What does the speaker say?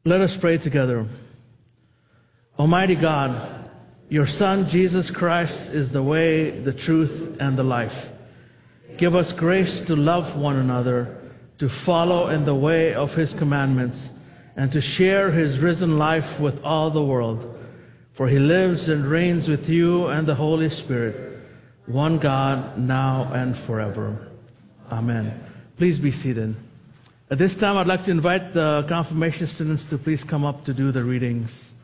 Let us pray together. Almighty God, your Son, Jesus Christ, is the way, the truth, and the life. Give us grace to love one another, to follow in the way of his commandments, and to share his risen life with all the world. For he lives and reigns with you and the Holy Spirit, one God, now and forever. Amen. Please be seated. At this time, I'd like to invite the confirmation students to please come up to do the readings.